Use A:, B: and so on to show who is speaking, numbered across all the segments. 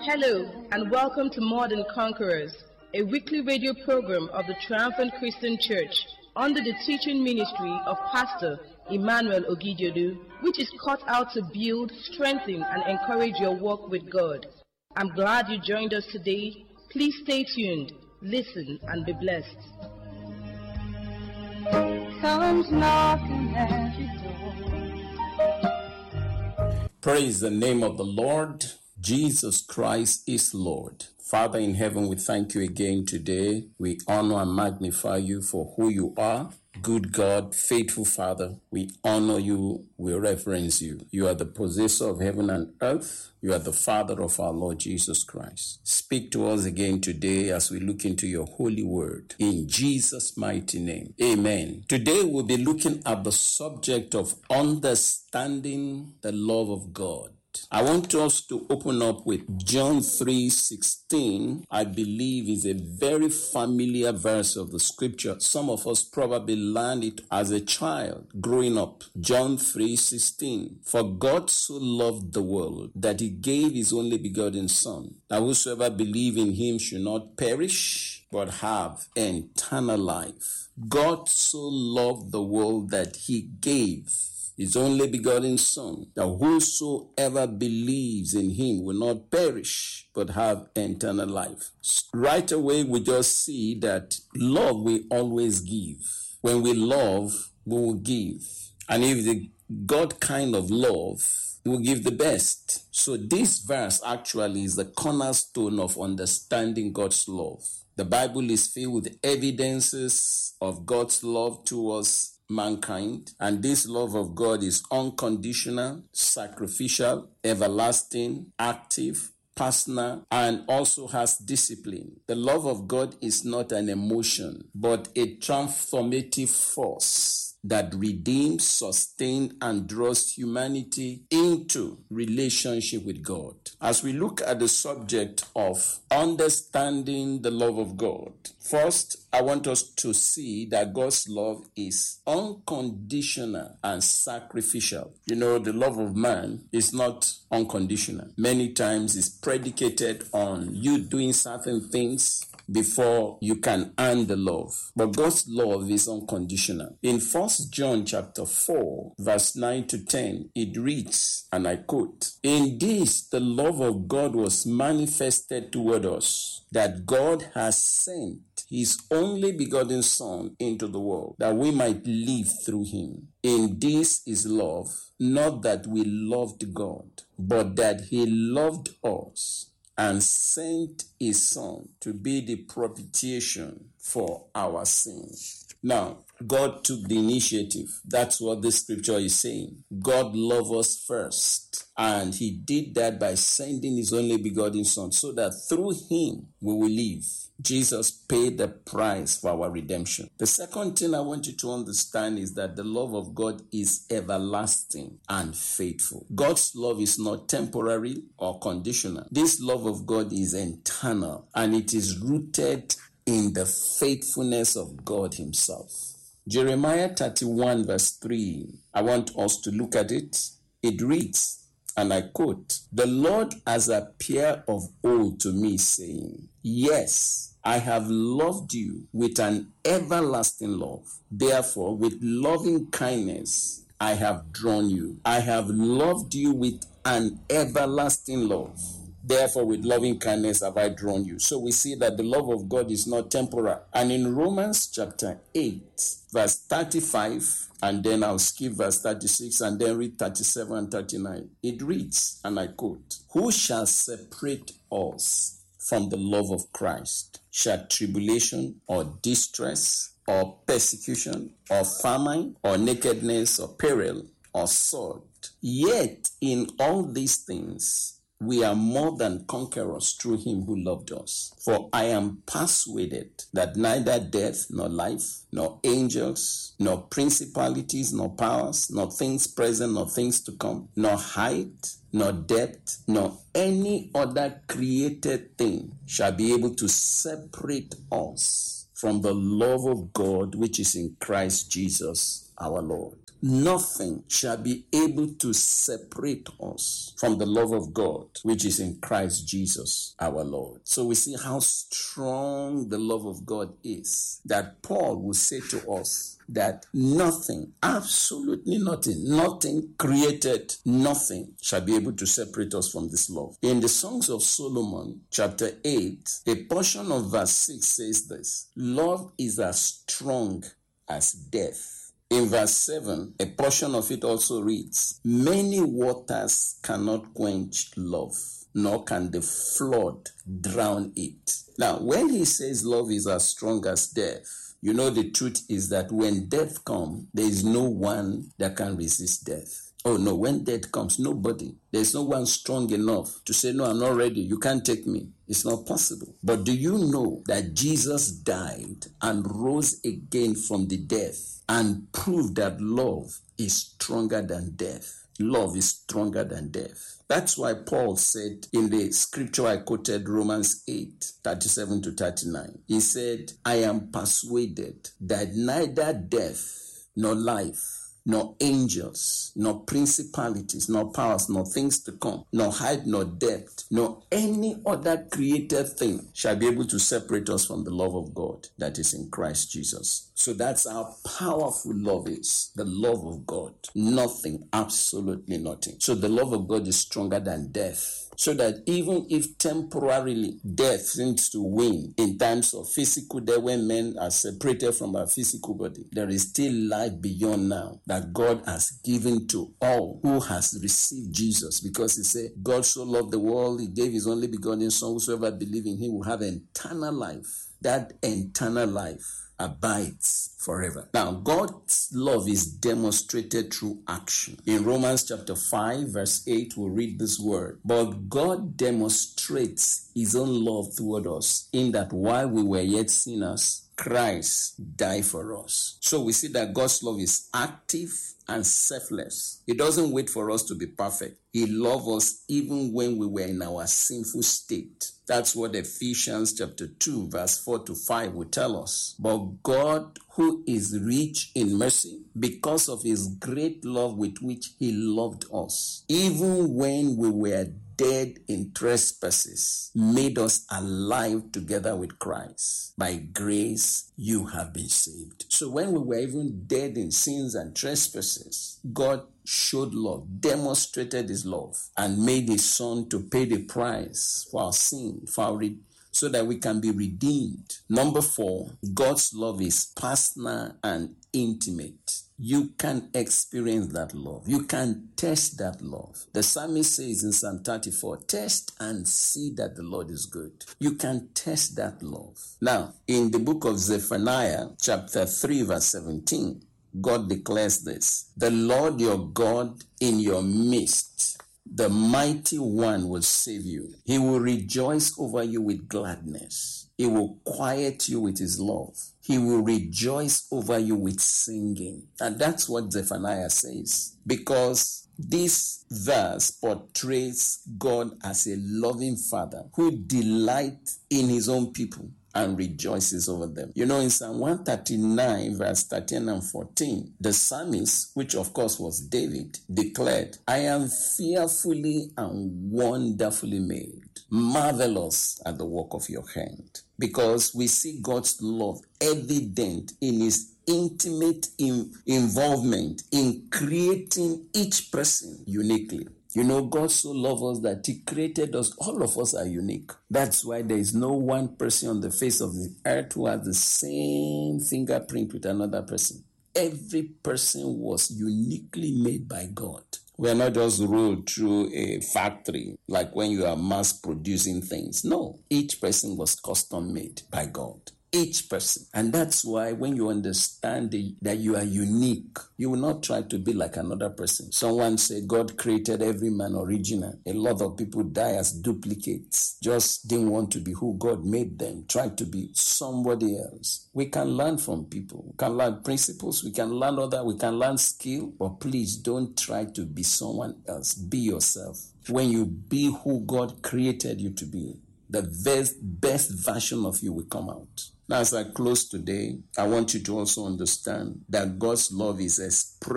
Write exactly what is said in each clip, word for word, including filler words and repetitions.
A: Hello and welcome to More Than Conquerors, a weekly radio program of the Triumphant Christian Church under the teaching ministry of Pastor Emmanuel Ogidiodu, which is cut out to build, strengthen, and encourage your walk with God. I'm glad you joined us today. Please stay tuned, listen, and be blessed.
B: Comes knocking at your door.
C: Praise the name of the Lord. Jesus Christ is Lord. Father in heaven, we thank you again today. We honor and magnify you for who you are. Good God, faithful Father, we honor you, we reverence you. You are the possessor of heaven and earth. You are the Father of our Lord Jesus Christ. Speak to us again today as we look into your holy word. In Jesus' mighty name, amen. Today we'll be looking at the subject of understanding the love of God. I want us to open up with John three sixteen. I believe is a very familiar verse of the scripture. Some of us probably learned it as a child growing up. John three sixteen. For God so loved the world that he gave his only begotten Son, that whosoever believe in him should not perish, but have eternal life. God so loved the world that he gave his only begotten Son, that whosoever believes in him will not perish, but have eternal life. Right away, we just see that love will always give. When we love, we will give. And if the God kind of love, he will give the best. So this verse actually is the cornerstone of understanding God's love. The Bible is filled with evidences of God's love towards mankind, and this love of God is unconditional, sacrificial, everlasting, active, personal, and also has discipline. The love of God is not an emotion, but a transformative force that redeems, sustains, and draws humanity into relationship with God. As we look at the subject of understanding the love of God, first, I want us to see that God's love is unconditional and sacrificial. You know, the love of man is not unconditional. Many times it's predicated on you doing certain things before you can earn the love. But God's love is unconditional. In First John chapter four, verse nine to ten, it reads, and I quote, "In this the love of God was manifested toward us, that God has sent his only begotten Son into the world, that we might live through him. In this is love, not that we loved God, but that he loved us and sent his Son to be the propitiation for our sins." Now, God took the initiative. That's what this scripture is saying. God loved us first, and he did that by sending his only begotten Son, so that through him we will live. Jesus paid the price for our redemption. The second thing I want you to understand is that the love of God is everlasting and faithful. God's love is not temporary or conditional. This love of God is eternal, and it is rooted in the faithfulness of God himself. Jeremiah thirty-one verse three, I want us to look at it. It reads, and I quote, "The Lord has appeared of old to me, saying, yes, I have loved you with an everlasting love. Therefore, with loving kindness, I have drawn you. I have loved you with an everlasting love. Therefore, with loving kindness have I drawn you." So we see that the love of God is not temporal. And in Romans chapter eight, verse thirty-five, and then I'll skip verse thirty-six and then read thirty-seven and thirty-nine. It reads, and I quote, "Who shall separate us from the love of Christ? Shall tribulation or distress or persecution or famine or nakedness or peril or sword? Yet in all these things we are more than conquerors through him who loved us. For I am persuaded that neither death nor life, nor angels, nor principalities, nor powers, nor things present, nor things to come, nor height, nor depth, nor any other created thing shall be able to separate us from the love of God which is in Christ Jesus our Lord." nothing shall be able to separate us from the love of God, which is in Christ Jesus our Lord. So we see how strong the love of God is, that Paul will say to us that nothing, absolutely nothing, nothing created, nothing shall be able to separate us from this love. In the Songs of Solomon, chapter eight, a portion of verse six says this: love is as strong as death. In verse seven, a portion of it also reads, many waters cannot quench love, nor can the flood drown it. Now, when he says love is as strong as death, you know the truth is that when death comes, there is no one that can resist death. Oh no, when death comes, nobody. There's no one strong enough to say, no, I'm not ready. You can't take me. It's not possible. But do you know that Jesus died and rose again from the death and proved that love is stronger than death? Love is stronger than death. That's why Paul said in the scripture I quoted, Romans eight, thirty-seven to thirty-nine, he said, I am persuaded that neither death nor life, nor angels, nor principalities, nor powers, nor things to come, nor height, nor depth, nor any other created thing shall be able to separate us from the love of God that is in Christ Jesus. So that's how powerful love is, the love of God. Nothing, absolutely nothing. So the love of God is stronger than death. So that even if temporarily death seems to win in times of physical death, when men are separated from our physical body, there is still life beyond now that God has given to all who has received Jesus. Because he said, God so loved the world, he gave his only begotten Son, whosoever believes in him will have eternal life. That eternal life abides forever. Now, God's love is demonstrated through action. In Romans chapter five, verse eight, we read this word: but God demonstrates his own love toward us, in that while we were yet sinners, Christ died for us. So we see that God's love is active and selfless. He doesn't wait for us to be perfect. He loved us even when we were in our sinful state. That's what Ephesians chapter two, verse four to five will tell us. But God, who is rich in mercy, because of his great love with which he loved us, even when we were dead in trespasses, made us alive together with Christ. By grace you have been saved. So when we were even dead in sins and trespasses, God showed love, demonstrated his love, and made his Son to pay the price for our sin, for our re- so that we can be redeemed. Number four, God's love is personal and intimate. You can experience that love. You can test that love. The psalmist says in Psalm thirty-four, test and see that the Lord is good. You can test that love. Now, in the book of Zephaniah, chapter three, verse seventeen, God declares this: the Lord your God in your midst, the mighty one, will save you. He will rejoice over you with gladness. He will quiet you with his love. He will rejoice over you with singing. And that's what Zephaniah says, because this verse portrays God as a loving father who delights in his own people and rejoices over them. You know, in Psalm one thirty-nine, verse thirteen and fourteen, the psalmist, which of course was David, declared, I am fearfully and wonderfully made. Marvelous at the work of your hand. Because we see God's love evident in his intimate in- involvement in creating each person uniquely. You know, God so loved us that he created us. All of us are unique. That's why there is no one person on the face of the earth who has the same fingerprint with another person. Every person was uniquely made by God. We are not just rolled through a factory like when you are mass producing things. No, each person was custom made by God. Each person. And that's why when you understand the, that you are unique, you will not try to be like another person. Someone said God created every man original. A lot of people die as duplicates. Just didn't want to be who God made them. Tried to be somebody else. We can learn from people. We can learn principles. We can learn other. We can learn skill. But please don't try to be someone else. Be yourself. When you be who God created you to be, the best, best version of you will come out. Now, as I close today, I want you to also understand that God's love is expressed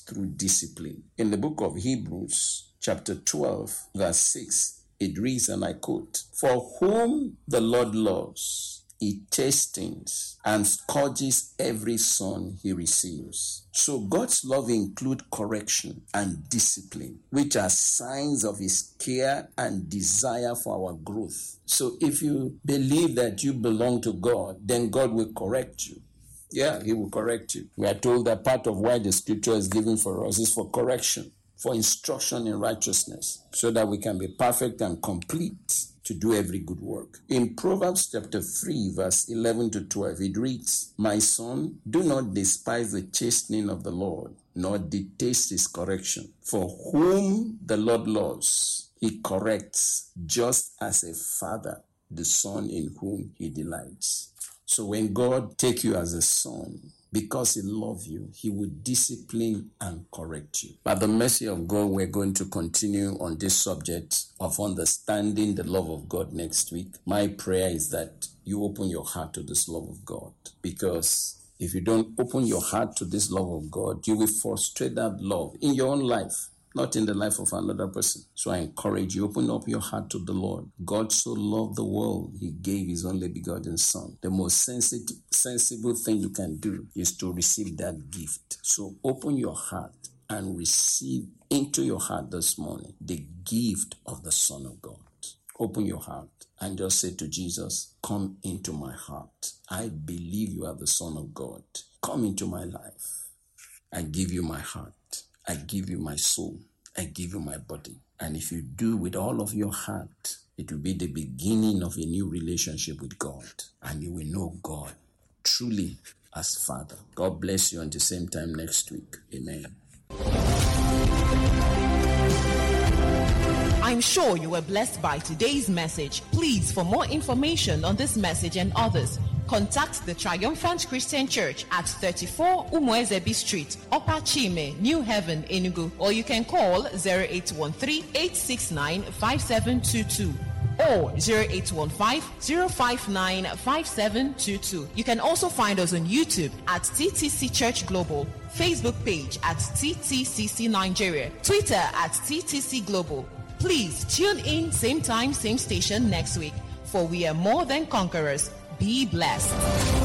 C: through discipline. In the book of Hebrews, chapter twelve, verse six, it reads, and I quote, "For whom the Lord loves, he chastens and scourges every son he receives." So God's love includes correction and discipline, which are signs of his care and desire for our growth. So if you believe that you belong to God, then God will correct you. Yeah, he will correct you. We are told that part of why the scripture is given for us is for correction, for instruction in righteousness, so that we can be perfect and complete to do every good work. In Proverbs chapter three, verse eleven to twelve, it reads, "My son, do not despise the chastening of the Lord, nor detest his correction. For whom the Lord loves, he corrects, just as a father the son in whom he delights." So when God takes you as a son, because he loves you, he will discipline and correct you. By the mercy of God, we're going to continue on this subject of understanding the love of God next week. My prayer is that you open your heart to this love of God, because if you don't open your heart to this love of God, you will frustrate that love in your own life, not in the life of another person. So I encourage you, open up your heart to the Lord. God so loved the world, he gave his only begotten son. The most sensitive, sensible thing you can do is to receive that gift. So open your heart and receive into your heart this morning the gift of the Son of God. Open your heart and just say to Jesus, "Come into my heart. I believe you are the Son of God. Come into my life. I give you my heart. I give you my soul. I give you my body." And if you do with all of your heart, it will be the beginning of a new relationship with God. And you will know God truly as Father. God bless you until the same time next week. Amen.
D: I'm sure you were blessed by today's message. Please, for more information on this message and others, contact the Triumphant Christian Church at thirty-four Umuezebi Street, Upper Chime, New Haven, Enugu, or you can call zero eight one three, eight six nine, five seven two two or zero eight one five, zero five nine, five seven two two. You can also find us on YouTube at T T C Church Global, Facebook page at T T C C Nigeria, Twitter at T T C Global. Please tune in same time, same station next week, for we are more than conquerors. Be blessed.